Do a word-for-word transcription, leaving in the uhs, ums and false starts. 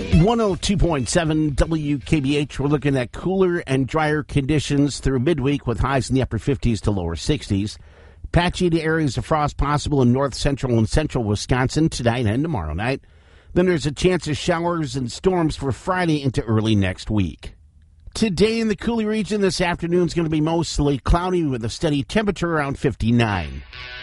one oh two point seven W K B H. We're looking at cooler and drier conditions through midweek with highs in the upper fifties to lower sixties. Patchy to areas of frost possible in north central and central Wisconsin tonight and tomorrow night. Then there's a chance of showers and storms for Friday into early next week. Today in the Coulee region this afternoon is going to be mostly cloudy with a steady temperature around fifty-nine.